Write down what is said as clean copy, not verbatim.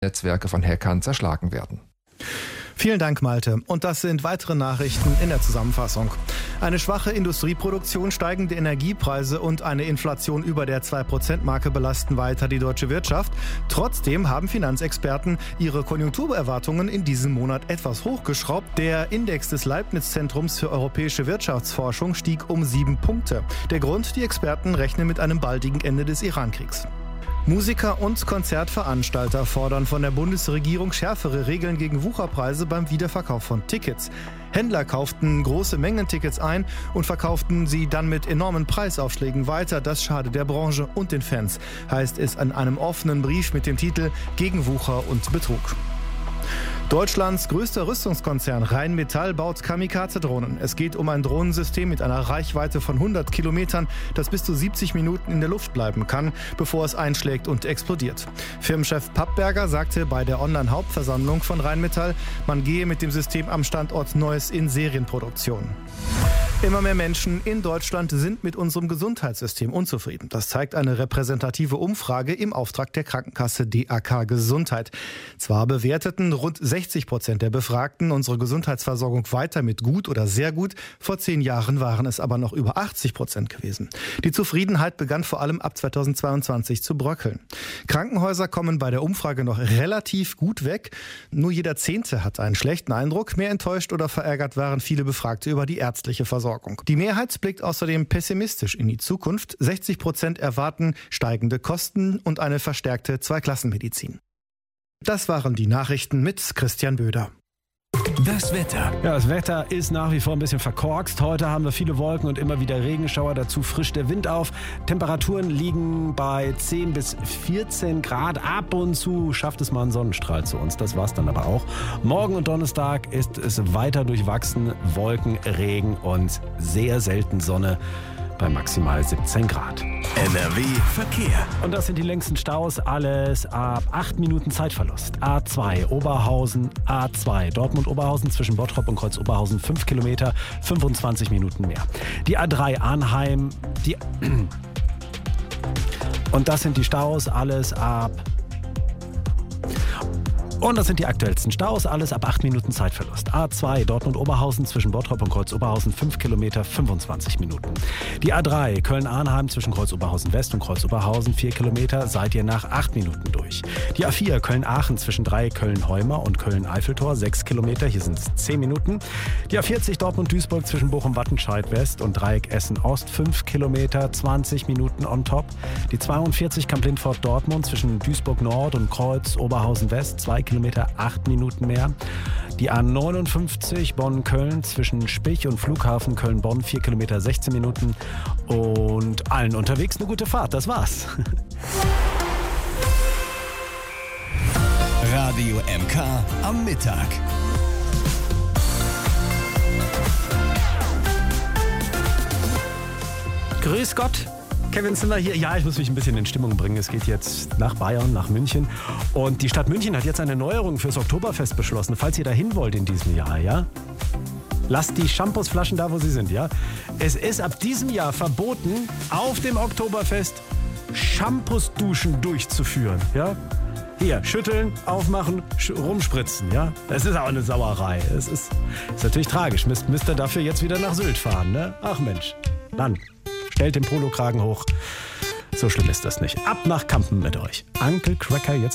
Netzwerke von Hackern zerschlagen werden. Vielen Dank, Malte. Und das sind weitere Nachrichten in der Zusammenfassung. Eine schwache Industrieproduktion, steigende Energiepreise und eine Inflation über der 2%-Marke belasten weiter die deutsche Wirtschaft. Trotzdem haben Finanzexperten ihre Konjunkturerwartungen in diesem Monat etwas hochgeschraubt. Der Index des Leibniz-Zentrums für europäische Wirtschaftsforschung stieg um 7 Punkte. Der Grund: die Experten rechnen mit einem baldigen Ende des Iran-Kriegs. Musiker und Konzertveranstalter fordern von der Bundesregierung schärfere Regeln gegen Wucherpreise beim Wiederverkauf von Tickets. Händler kauften große Mengen Tickets ein und verkauften sie dann mit enormen Preisaufschlägen weiter. Das schadet der Branche und den Fans, heißt es in einem offenen Brief mit dem Titel Gegen Wucher und Betrug. Deutschlands größter Rüstungskonzern Rheinmetall baut Kamikaze-Drohnen. Es geht um ein Drohnensystem mit einer Reichweite von 100 Kilometern, das bis zu 70 Minuten in der Luft bleiben kann, bevor es einschlägt und explodiert. Firmenchef Pappberger sagte bei der Online-Hauptversammlung von Rheinmetall, man gehe mit dem System am Standort Neuss in Serienproduktion. Immer mehr Menschen in Deutschland sind mit unserem Gesundheitssystem unzufrieden. Das zeigt eine repräsentative Umfrage im Auftrag der Krankenkasse DAK Gesundheit. Zwar bewerteten rund 60% der Befragten unsere Gesundheitsversorgung weiter mit gut oder sehr gut. Vor 10 Jahren waren es aber noch über 80% gewesen. Die Zufriedenheit begann vor allem ab 2022 zu bröckeln. Krankenhäuser kommen bei der Umfrage noch relativ gut weg. Nur jeder 10. hat einen schlechten Eindruck. Mehr enttäuscht oder verärgert waren viele Befragte über die ärztliche Versorgung. Die Mehrheit blickt außerdem pessimistisch in die Zukunft. 60% erwarten steigende Kosten und eine verstärkte Zweiklassenmedizin. Das waren die Nachrichten mit Christian Böder. Das Wetter. Ja, das Wetter ist nach wie vor ein bisschen verkorkst. Heute haben wir viele Wolken und immer wieder Regenschauer. Dazu frischt der Wind auf. Temperaturen liegen bei 10 bis 14 Grad. Ab und zu schafft es mal einen Sonnenstrahl zu uns. Das war's dann aber auch. Morgen und Donnerstag ist es weiter durchwachsen. Wolken, Regen und sehr selten Sonne bei maximal 17 Grad. NRW Verkehr. Und das sind die längsten Staus. Alles ab 8 Minuten Zeitverlust. A2 Oberhausen, A2 Dortmund-Oberhausen zwischen Bottrop und Kreuz-Oberhausen 5 Kilometer, 25 Minuten mehr. Die A3 Arnheim, und das sind die Staus. Alles ab... Und das sind die aktuellsten Staus, alles ab 8 Minuten Zeitverlust. A2 Dortmund-Oberhausen zwischen Bottrop und Kreuz-Oberhausen 5 Kilometer, 25 Minuten. Die A3 Köln-Arnheim zwischen Kreuz-Oberhausen West und Kreuz-Oberhausen 4 Kilometer, seid ihr nach 8 Minuten durch. Die A4 Köln-Aachen zwischen 3 Köln-Heumer und Köln-Eiffeltor 6 Kilometer, hier sind es 10 Minuten. Die A40 Dortmund-Duisburg zwischen Bochum-Wattenscheid West und Dreieck Essen-Ost 5 Kilometer, 20 Minuten on top. Die 42 Kamp-Lindfort-Dortmund zwischen Duisburg-Nord und Kreuz-Oberhausen West 2 Kilometer, 8 Minuten mehr. Die A59 Bonn-Köln zwischen Spich und Flughafen Köln-Bonn 4 Kilometer, 16 Minuten. Und allen unterwegs eine gute Fahrt. Das war's. Radio MK am Mittag. Grüß Gott. Kevin Zimmer hier. Ja, ich muss mich ein bisschen in Stimmung bringen. Es geht jetzt nach Bayern, nach München. Und die Stadt München hat jetzt eine Neuerung fürs Oktoberfest beschlossen. Falls ihr da hin wollt in diesem Jahr, ja? Lasst die Shampoosflaschen da, wo sie sind, ja? Es ist ab diesem Jahr verboten, auf dem Oktoberfest Shampoosduschen durchzuführen, ja? Hier, schütteln, aufmachen, rumspritzen, ja? Das ist auch eine Sauerei. Es ist natürlich tragisch. Müsst ihr dafür jetzt wieder nach Sylt fahren, ne? Ach Mensch, Mann. Stellt den Polokragen hoch. So schlimm ist das nicht. Ab nach Kampen mit euch. Uncle Cracker jetzt.